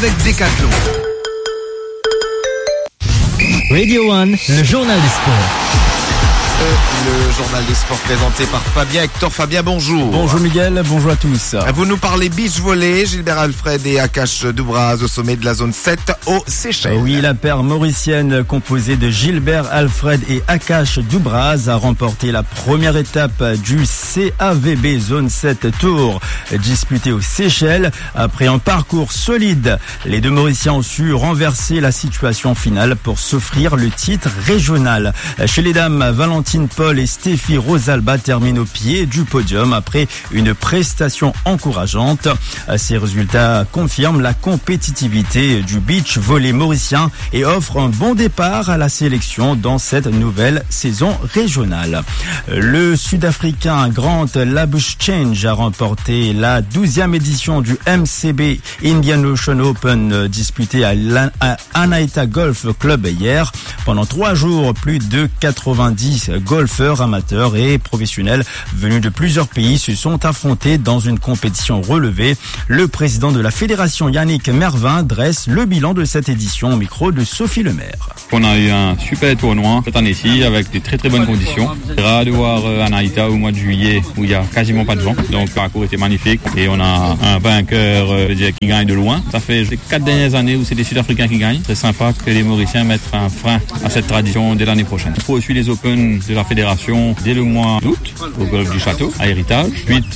avec Decathlon. Radio 1, le journal des sports. Le journal des sports présenté par Fabien Hector. Fabien, bonjour. Bonjour Miguel, bonjour à tous. Vous nous parlez beach volley, Gilbert Alfred et Akash Doubraz au sommet de la zone 7 aux Seychelles. Oui, la paire mauricienne composée de Gilbert Alfred et Akash Doubraz a remporté la première étape du CAVB zone 7 Tour disputé aux Seychelles. Après un parcours solide, les deux Mauriciens ont su renverser la situation finale pour s'offrir le titre régional. Chez les dames, Valentine Paul et Stéphie Rosalba terminent au pied du podium après une prestation encourageante. Ces résultats confirment la compétitivité du beach volley mauricien et offrent un bon départ à la sélection dans cette nouvelle saison régionale. Le Sud-Africain Grant Labuschagne a remporté la 12e édition du MCB Indian Ocean Open disputé à Anaita Golf Club hier. Pendant 3 jours, plus de 90 golfeurs amateurs et professionnels venus de plusieurs pays se sont affrontés dans une compétition relevée. Le président de la fédération, Yannick Mervin, dresse le bilan de cette édition au micro de Sophie Lemaire. On a eu un super tournoi cette année-ci avec des très très bonnes conditions. C'est rare de voir Anaïta au mois de juillet où il y a quasiment pas de vent. Donc le parcours était magnifique et on a un vainqueur qui gagne de loin. Ça fait les 4 dernières années où c'est des Sud-Africains qui gagnent. C'est sympa que les Mauriciens mettent un frein à cette tradition dès l'année prochaine. Il faut suivre les Open de la fédération dès le mois d'août au golf du Château à Héritage. Ensuite,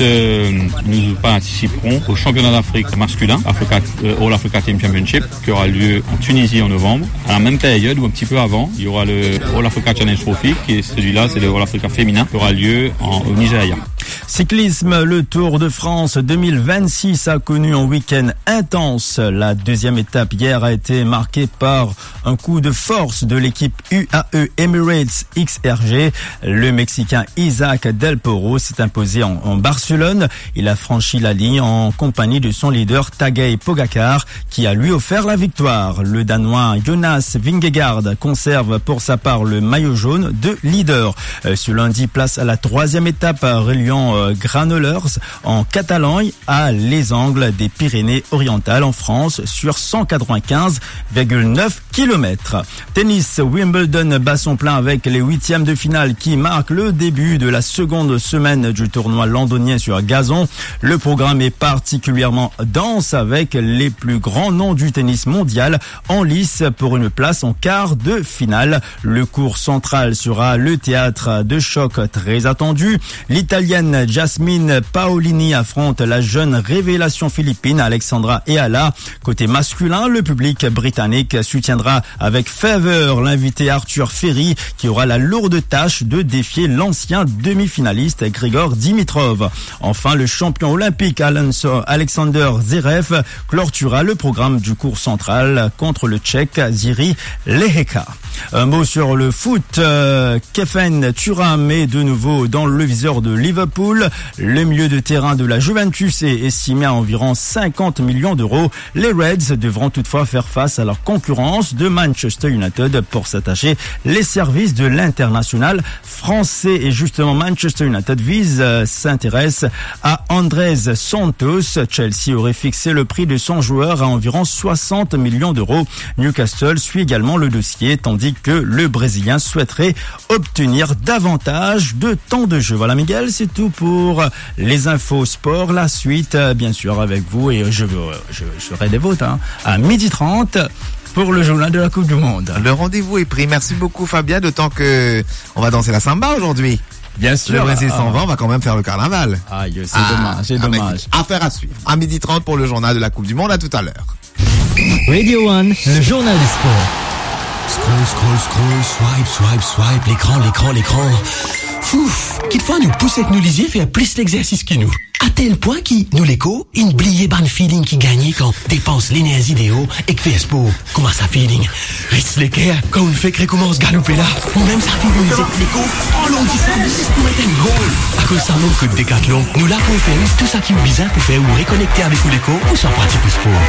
nous participerons au championnat d'Afrique masculin, All Africa Team Championship, qui aura lieu en Tunisie en novembre. À la même période ou un petit peu avant, il y aura le All Africa Challenge Trophy, qui est celui-là, c'est le All Africa féminin, qui aura lieu au Nigeria. Cyclisme, le Tour de France 2026 a connu un week-end intense. La deuxième étape hier a été marquée par un coup de force de l'équipe UAE Emirates XRG. Le Mexicain Isaac Del Toro s'est imposé en Barcelone. Il a franchi la ligne en compagnie de son leader Tadej Pogacar qui a lui offert la victoire. Le Danois Jonas Vingegaard conserve pour sa part le maillot jaune de leader. Ce lundi, place à la 3e étape reliant Granollers en Catalogne à Les Angles des Pyrénées-Orientales en France sur 195,9 km. Tennis, Wimbledon bat son plein avec les 8e de finale qui marquent le début de la seconde semaine du tournoi londonien sur gazon. Le programme est particulièrement dense avec les plus grands noms du tennis mondial en lice pour une place en quart de finale. Le court central sera le théâtre de choc très attendu. L'Italienne Jasmine Paolini affronte la jeune révélation philippine Alexandra Eala. Côté masculin, le public britannique soutiendra avec ferveur l'invité Arthur Ferry qui aura la lourde tâche de défier l'ancien demi-finaliste Grigor Dimitrov. Enfin, le champion olympique Alexander Zverev clôturera le programme du cours central contre le Tchèque Jiří Lehečka. Un mot sur le foot. Kefren Turam est de nouveau dans le viseur de Liverpool. Le milieu de terrain de la Juventus est estimé à environ 50 millions d'euros. Les Reds devront toutefois faire face à leur concurrence de Manchester United pour s'attacher les services de l'international français. Et justement, Manchester United s'intéresse à Andrés Santos. Chelsea aurait fixé le prix de son joueur à environ 60 millions d'euros. Newcastle suit également le dossier, tandis que le Brésilien souhaiterait obtenir davantage de temps de jeu. Voilà Miguel, c'est tout pour les infos sport. La suite, bien sûr, avec vous et je serai des vôtres à 12h30 pour le journal de la Coupe du Monde. Le rendez-vous est pris. Merci beaucoup Fabien, d'autant que on va danser la samba aujourd'hui. Bien sûr. Le Brésil s'en va, on va quand même faire le carnaval. Aïe, c'est dommage. Affaire à suivre. À 12h30 pour le journal de la Coupe du Monde. À tout à l'heure. Radio 1, le journal des sports. Scroll, swipe, l'écran. Fouf, quelquefois nous pousse avec nos lisiers faire plus l'exercice que nous. À tel point qu'il nous l'écho, une bliée ban feeling qui gagne quand dépense l'énergie idéaux et que fait sport. Comment ça feeling? Reste l'équerre quand on fait que recommence galoper là. Ou même ça fait une l'écho. Oh l'on dit ça, c'est pour mettre un goal. À cause ça manque de Decathlon, nous là pour faire tout ça qui est bizarre pour faire ou reconnecter avec l'écho ou sans pratique sport.